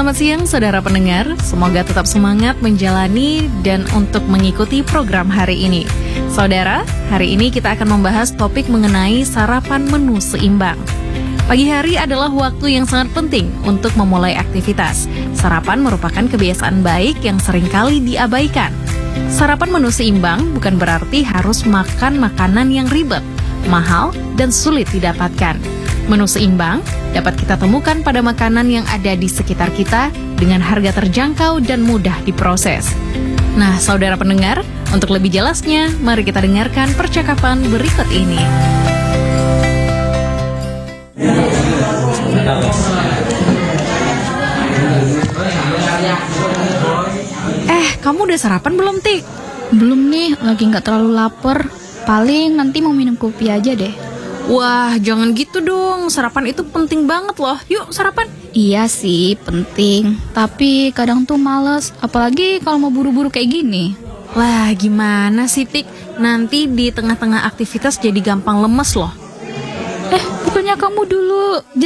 Selamat siang saudara pendengar, semoga tetap semangat menjalani dan untuk mengikuti program hari ini. Saudara, hari ini kita akan membahas topik mengenai sarapan menu seimbang. Pagi hari adalah waktu yang sangat penting untuk memulai aktivitas. Sarapan merupakan kebiasaan baik yang seringkali diabaikan. Sarapan menu seimbang bukan berarti harus makan makanan yang ribet, mahal, dan sulit didapatkan. Menu seimbang dapat kita temukan pada makanan yang ada di sekitar kita dengan harga terjangkau dan mudah diproses. Nah, saudara pendengar, untuk lebih jelasnya, mari kita dengarkan percakapan berikut ini. Kamu udah sarapan belum, Tik? Belum nih, lagi nggak terlalu lapar. Paling nanti mau minum kopi aja deh. Wah, jangan gitu dong. Sarapan itu penting banget loh. Yuk, sarapan. Iya sih, penting. Tapi kadang tuh males, apalagi kalau mau buru-buru kayak gini. Wah, gimana sih, Tik? Nanti di tengah-tengah aktivitas jadi gampang lemes loh. Bukannya kamu dulu